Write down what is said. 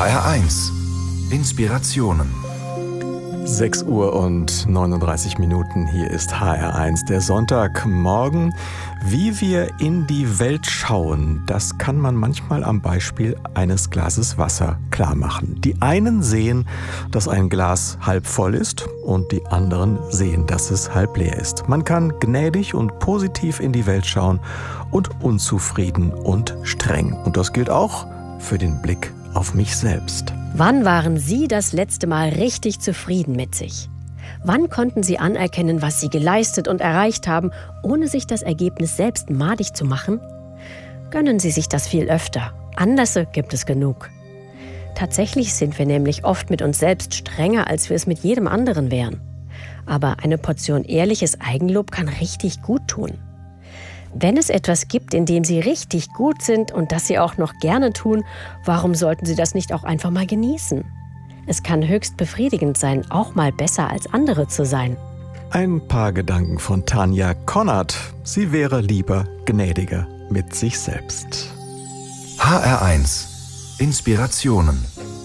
HR1 Inspirationen. 6:39 Hier ist HR1, der Sonntagmorgen. Wie wir in die Welt schauen, das kann man manchmal am Beispiel eines Glases Wasser klar machen. Die einen sehen, dass ein Glas halb voll ist und die anderen sehen, dass es halb leer ist. Man kann gnädig und positiv in die Welt schauen und unzufrieden und streng. Und das gilt auch für den Blick auf mich selbst. Wann waren Sie das letzte Mal richtig zufrieden mit sich? Wann konnten Sie anerkennen, was Sie geleistet und erreicht haben, ohne sich das Ergebnis selbst madig zu machen? Gönnen Sie sich das viel öfter. Anlässe gibt es genug. Tatsächlich sind wir nämlich oft mit uns selbst strenger, als wir es mit jedem anderen wären. Aber eine Portion ehrliches Eigenlob kann richtig gut tun. Wenn es etwas gibt, in dem Sie richtig gut sind und das Sie auch noch gerne tun, warum sollten Sie das nicht auch einfach mal genießen? Es kann höchst befriedigend sein, auch mal besser als andere zu sein. Ein paar Gedanken von Tanja Konrad. Sie wäre lieber gnädiger mit sich selbst. HR1 Inspirationen.